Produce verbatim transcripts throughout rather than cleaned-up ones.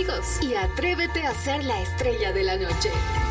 amigos y atrévete a ser la estrella de la noche.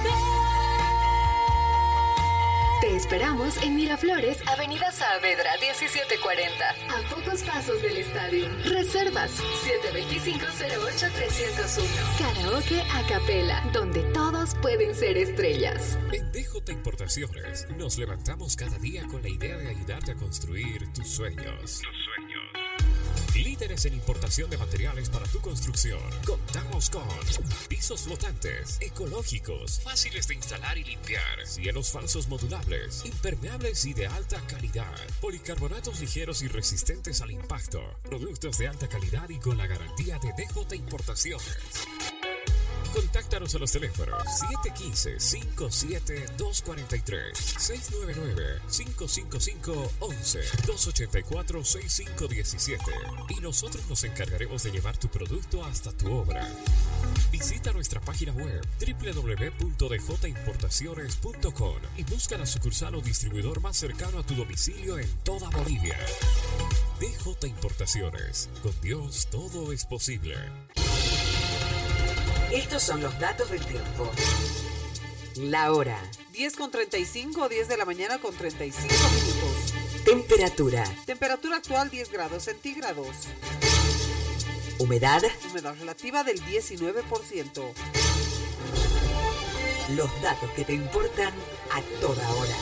Te esperamos en Miraflores, Avenida Saavedra diecisiete cuarenta, a pocos pasos del estadio. Reservas siete dos cinco, cero ocho, tres cero uno. Karaoke a capela, donde todos pueden ser estrellas. En D J Importaciones nos levantamos cada día con la idea de ayudarte a construir tus sueños. Tus sueños. Líderes en importación de materiales para tu construcción. Contamos con pisos flotantes, ecológicos, fáciles de instalar y limpiar, cielos falsos modulables, impermeables y de alta calidad, policarbonatos ligeros y resistentes al impacto, productos de alta calidad y con la garantía de D J Importaciones. Contáctanos a los teléfonos siete uno cinco, cinco siete dos cuatro tres, seis nueve nueve, cinco cinco cinco, once, dos ocho cuatro, seis cinco uno siete y nosotros nos encargaremos de llevar tu producto hasta tu obra. Visita nuestra página web doble u doble u doble u punto d j importaciones punto com y busca la sucursal o distribuidor más cercano a tu domicilio en toda Bolivia. D J Importaciones, con Dios todo es posible. Estos son los datos del tiempo. La hora. diez con treinta y cinco, diez de la mañana con treinta y cinco minutos. Temperatura. Temperatura actual diez grados centígrados. Humedad. Humedad relativa del diecinueve por ciento. Los datos que te importan a toda hora.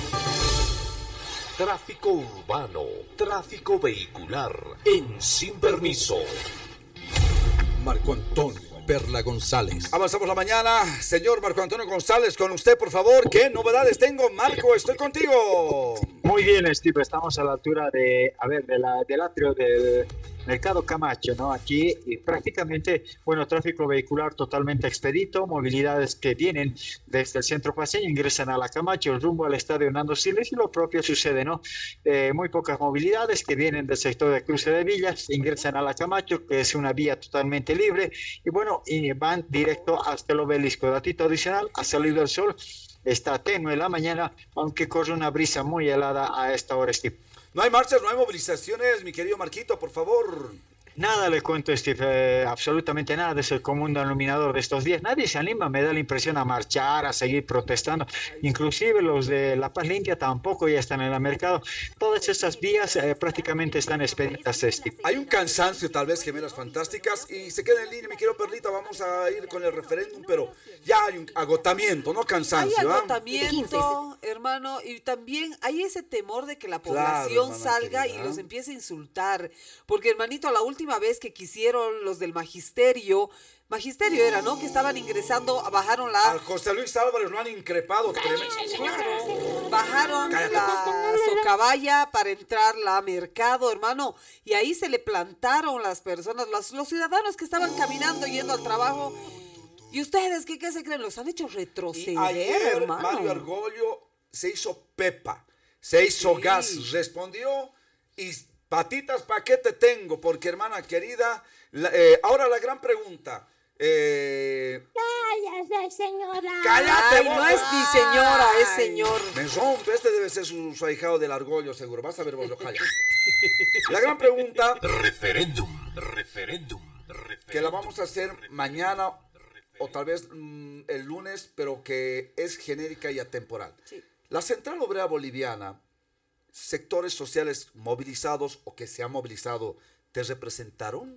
Tráfico urbano, tráfico vehicular, en Sin Permiso. Marco Antonio Perla González. Avanzamos la mañana, señor Marco Antonio González, con usted, por favor. ¿Qué novedades tengo? Marco, estoy contigo. Muy bien, Steve, estamos a la altura de, a ver, de la, del atrio del Mercado Camacho, ¿no? Aquí y prácticamente, bueno, tráfico vehicular totalmente expedito, movilidades que vienen desde el centro paseño, ingresan a la Camacho, rumbo al estadio Nando Siles, y lo propio sucede, ¿no? Eh, muy pocas movilidades que vienen del sector de Cruce de Villas, ingresan a la Camacho, que es una vía totalmente libre, y bueno, y van directo hasta el Obelisco. Datito adicional, ha salido el sol, está tenue la mañana, aunque corre una brisa muy helada a esta hora, Steve. No hay marchas, no hay movilizaciones, mi querido Marquito, por favor. Nada le cuento, Steve, eh, absolutamente nada. Es el común denominador de estos días. Nadie se anima, me da la impresión, a marchar, a seguir protestando. Inclusive los de La Paz Limpia tampoco ya están en el mercado. Todas estas vías eh, prácticamente están expeditas, Steve. Hay un cansancio, tal vez, Gemelas Fantásticas, y se queda en línea, mi querido Perlita, vamos a ir con el referéndum, pero ya hay un agotamiento, no cansancio. Hay agotamiento, ¿eh? hermano, y también hay ese temor de que la población claro, salga querida. y los empiece a insultar, porque, hermanito, la última última vez que quisieron los del magisterio, magisterio era, ¿no? Que estaban ingresando, bajaron la... A José Luis Álvarez lo han increpado. Claro, bajaron Cállate. la socavalla para entrar la mercado, hermano, y ahí se le plantaron las personas, los, los ciudadanos que estaban caminando, yendo al trabajo. ¿Y ustedes qué, qué se creen? Los han hecho retroceder, y ayer, hermano. Mario Argollo se hizo pepa, se hizo sí. gas, respondió y... Patitas, ¿para qué te tengo? Porque, hermana querida, la, eh, ahora la gran pregunta. Eh... Cállate, señora. Cállate, Ay, vos. No es ni señora, es señor. Me rompe, este debe ser su, su ahijado del Argollo, seguro. Vas a ver vos, lo calla. La gran pregunta. Referéndum, referéndum, referéndum. Que la vamos a hacer mañana o tal vez mmm, el lunes, pero que es genérica y atemporal. Sí. La Central Obrera Boliviana, sectores sociales movilizados o que se han movilizado, ¿te representaron?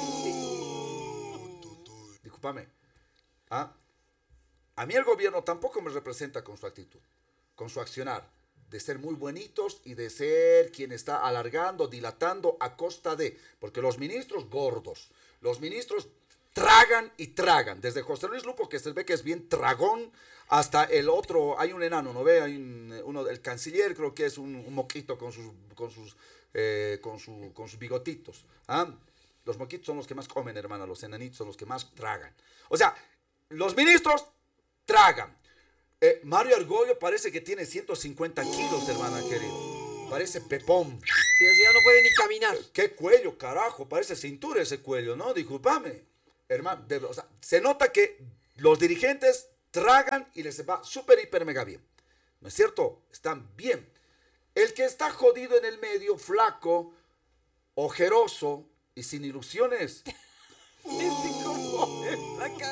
Sí. Discúlpame. ¿Ah? A mí el gobierno tampoco me representa con su actitud, con su accionar, de ser muy buenitos y de ser quien está alargando, dilatando a costa de, porque los ministros gordos, los ministros tragan y tragan, desde José Luis Lupo, que se ve que es bien tragón, hasta el otro, hay un enano, ¿no ve? Hay un, uno, el canciller creo que es un, un moquito con sus, con sus, eh, con su, con sus bigotitos. ¿Ah? Los moquitos son los que más comen, hermano, los enanitos son los que más tragan. O sea, los ministros tragan. Eh, Mario Argollo parece que tiene ciento cincuenta kilos, hermana querido. Parece pepón. Sí, así ya no puede ni caminar. ¿Qué cuello, carajo? Parece cintura ese cuello, ¿no? Discúlpame. Hermano, de, o sea, se nota que los dirigentes tragan y les va súper, hiper, mega bien. ¿No es cierto? Están bien. El que está jodido en el medio, flaco, ojeroso y sin ilusiones. Este como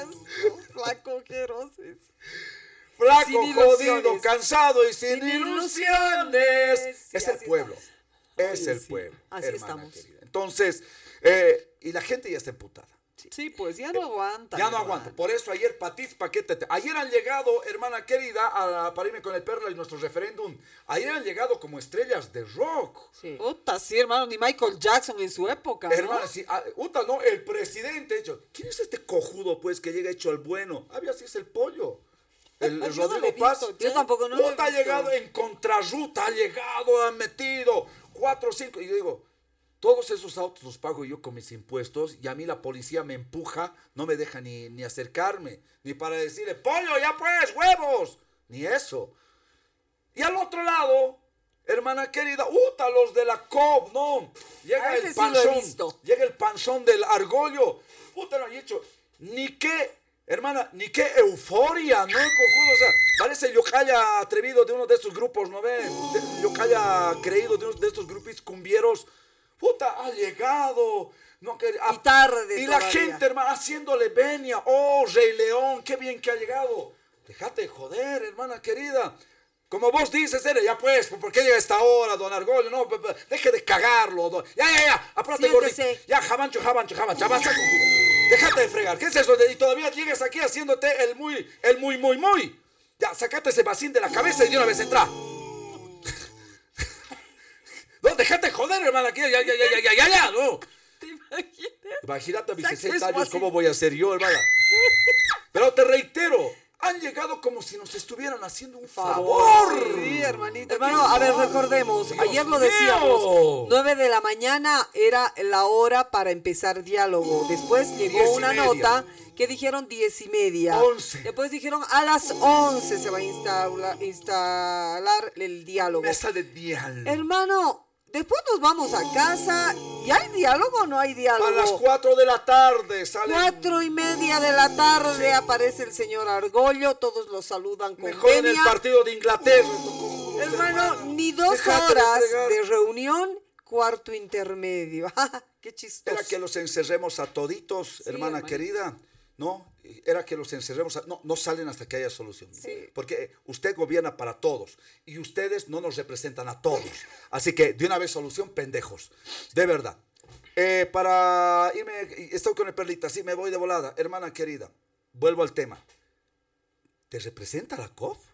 Flaco ojeros. Flaco, Sin jodido, ilusiones. cansado y sin, Sin ilusiones. ilusiones. Sí, Es el así pueblo. estamos. Es Oye, el sí, pueblo. así hermana estamos. querida. Entonces, eh, y la gente ya está emputada. Sí, pues ya no aguanta. Ya no hermano. aguanto. Por eso ayer Patiz Paquete. Ayer han llegado, hermana querida, a la, para irme con el Perla y nuestro referéndum. Ayer han llegado como estrellas de rock. Sí. Puta, sí, hermano, ni Michael Jackson en su época, ¿no? Hermana, sí, ah, uta, no, el presidente hecho. ¿Quién es este cojudo, pues, que llega hecho el bueno? Había así es el pollo. El, el Yo no Rodrigo lo he Paz. visto, yo tampoco no lo he Puta, ha visto. llegado en contrarruta, ha llegado, ha metido cuatro o cinco. Y yo digo, todos esos autos los pago yo con mis impuestos y a mí la policía me empuja, no me deja ni, ni acercarme, ni para decirle, pollo, ya pues, huevos, ni eso. Y al otro lado, hermana querida, uta, los de la C O B, no, llega A ese el sí lo he panzón, visto. llega el panzón del argollo, puta, no he hecho, ni qué, hermana, ni qué euforia, ¿no? Cojudo, o sea, parece Yocaya atrevido de uno de estos grupos, ¿no ven? Yocaya creído de uno de estos grupos cumbieros. Puta, ha llegado. No, que, Y tarde Y la todavía. gente, hermana, haciéndole venia. Oh, Rey León, qué bien que ha llegado. Déjate de joder, hermana querida. Como vos dices, Ere, ya pues, ¿por qué llega esta hora, don Argollo? No, deje de cagarlo. Don... Ya, ya, ya, apárate, gordito. Siéntese. Ya, jabancho, jabancho, jabancho, avanza, cojudo. Déjate de fregar. ¿Qué es eso? Y todavía llegas aquí haciéndote el muy, el muy, muy, muy. Ya, sacate ese vacín de la cabeza y de una vez entra. No, déjate joder, hermana. Ya, ya, ya, ya, ya, ya, ya, no. ¿Te imaginas? Imagínate a mis Saques sesenta años fácil. cómo voy a ser yo, hermana. Pero te reitero, han llegado como si nos estuvieran haciendo un favor. Sí, hermanito. Hermano, Hermano, a ver, favor. recordemos, Dios ayer lo mío. decíamos, nueve de la mañana era la hora para empezar diálogo. Después llegó Diez y una media. nota que dijeron diez y media. Once. Después dijeron a las once se va a instaurar, instalar el diálogo. Mesa de diálogo. Hermano, después nos vamos a casa. ¿Y hay diálogo o no hay diálogo? A las cuatro de la tarde salen. Cuatro y media de la tarde aparece el señor Argollo, todos lo saludan con Mejor en el venia. partido de Inglaterra. tocó, Hermano, ni dos Déjate de horas fregar. de reunión, cuarto intermedio. Qué chistoso. Era que los encerremos a toditos, hermana hermanito. querida. No, era que los encerremos. A... No, no salen hasta que haya solución. Sí. Porque usted gobierna para todos y ustedes no nos representan a todos. Así que de una vez solución, pendejos. De verdad. Eh, para irme, estoy con el Perlita, sí, me voy de volada. Hermana querida, vuelvo al tema. ¿Te representa la C O F?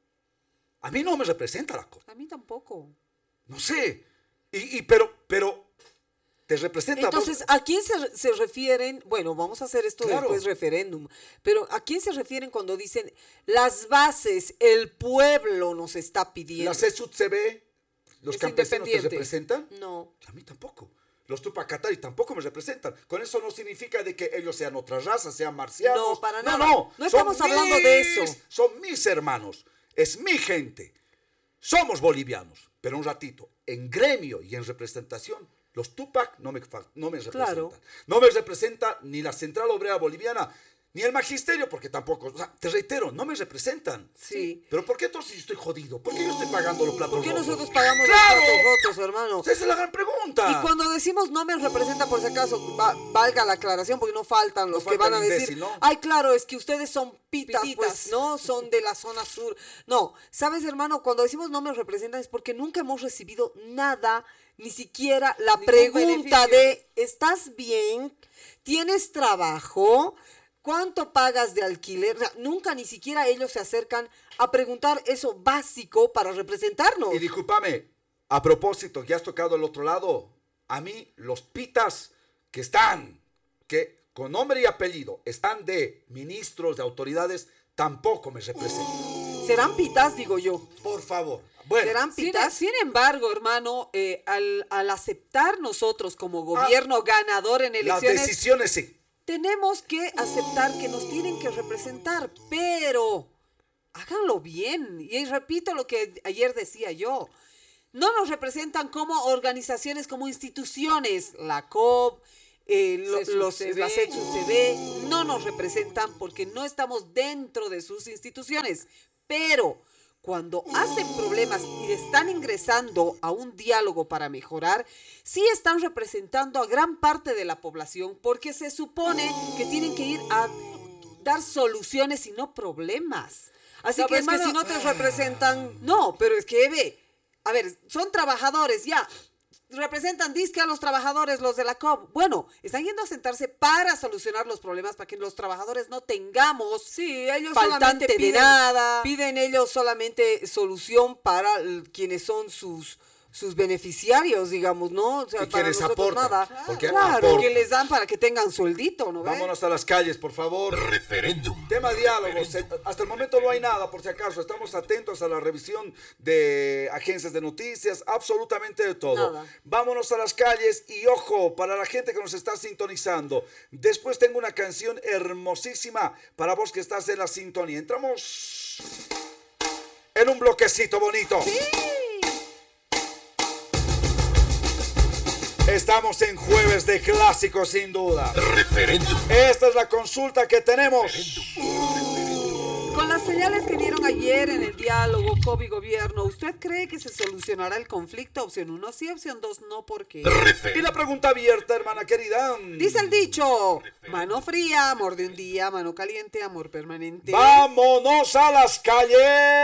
A mí no me representa la C O F. A mí tampoco. No sé. Y, y pero, pero, ¿te representa a vos? Entonces, ¿a quién se, se refieren? Bueno, vamos a hacer esto Claro. después, referéndum. Pero ¿a quién se refieren cuando dicen las bases, el pueblo nos está pidiendo? La C E S U T C B, los Es campesinos te independiente. representan. No. A mí tampoco. Los Tupacatari tampoco me representan. Con eso no significa de que ellos sean otra raza, sean marcianos. No, para No, nada. no. No Son estamos hablando de mis- eso. Son mis hermanos. Es mi gente. Somos bolivianos. Pero un ratito, en gremio y en representación, los Tupac no me, fa- no me representan. Claro. No me representa ni la Central Obrera Boliviana, ni el magisterio, porque tampoco. O sea, te reitero, no me representan. Sí. Pero ¿por qué entonces yo estoy jodido? ¿Por qué yo estoy pagando los platos ¿Por qué rotos? nosotros pagamos ¡Claro! los platos rotos, hermano? Esa es la gran pregunta. Y cuando decimos no me representa, por si acaso, va- valga la aclaración, porque no faltan los No que falta van a el decir, imbécil, ¿no? ay, claro, es que ustedes son pitas, Pititas. pues, no, son de la zona sur. No, sabes, hermano, cuando decimos no me representan es porque nunca hemos recibido nada, ni siquiera la Ningún pregunta beneficio. de, ¿estás bien? ¿Tienes trabajo? ¿Cuánto pagas de alquiler? O sea, nunca ni siquiera ellos se acercan a preguntar eso básico para representarnos. Y discúlpame, a propósito, ya has tocado el otro lado. A mí, los pitas que están, que con nombre y apellido están de ministros, de autoridades, tampoco me representan. Serán pitas, digo yo. Por favor. Bueno, Serán Sin, pitas. sin embargo, hermano, eh, al, al aceptar nosotros como gobierno ganador en las elecciones, decisiones sí. tenemos que aceptar que nos tienen que representar, pero háganlo bien. Y repito lo que ayer decía yo. No nos representan como organizaciones, como instituciones. La C O B, eh, lo- C E S U los, C B. la C E S U C B, no nos representan porque no estamos dentro de sus instituciones. Pero cuando hacen problemas y están ingresando a un diálogo para mejorar, sí están representando a gran parte de la población porque se supone que tienen que ir a dar soluciones y no problemas. Así No, que, pero es que hermano, si no te representan... No, pero es que, ve, a ver, son trabajadores, ya. Representan, disque a los trabajadores, los de la C O B. Bueno, están yendo a sentarse para solucionar los problemas, para que los trabajadores no tengamos Sí, ellos faltante solamente de piden, nada. piden ellos solamente solución para l- quienes son sus sus beneficiarios, digamos, ¿no? O sea, Y para quienes nosotros aportan, nada. porque Claro, aportan. que les dan para que tengan sueldito, ¿no ves? Vámonos a las calles, por favor. Referéndum. Tema diálogos. Eh, Hasta el momento no hay nada, por si acaso. Estamos atentos a la revisión de agencias de noticias, absolutamente de todo. Nada. Vámonos a las calles y ojo, para la gente que nos está sintonizando. Después tengo una canción hermosísima para vos que estás en la sintonía. Entramos en un bloquecito bonito. Estamos en jueves de clásicos, sin duda. Referéndum. Esta es la consulta que tenemos. Con las señales que dieron ayer en el diálogo C O B y-Gobierno, ¿usted cree que se solucionará el conflicto? Opción uno sí, opción dos no, ¿por qué? Y la pregunta abierta, hermana querida. Dice el dicho, mano fría, amor de un día, mano caliente, amor permanente. ¡Vámonos a las calles!